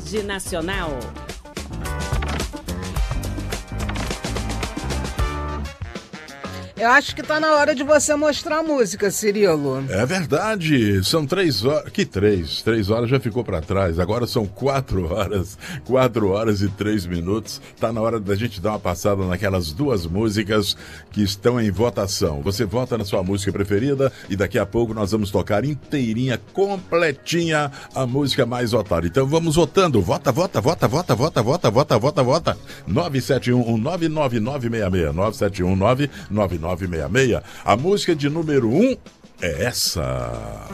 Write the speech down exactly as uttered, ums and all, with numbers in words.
Rede Nacional. Eu acho que tá na hora de você mostrar a música, Cirilo. É verdade, são três horas, que três? Três horas já ficou pra trás, agora são quatro horas, quatro horas e três minutos. Tá na hora da gente dar uma passada naquelas duas músicas que estão em votação. Você vota na sua música preferida e daqui a pouco nós vamos tocar inteirinha, completinha, a música mais votada. Então vamos votando, vota, vota, vota, vota, vota, vota, vota, vota, vota. nove sete um um nove nove nove seis seis, nove sete um nove nove nove seis seis. A música de número um é essa.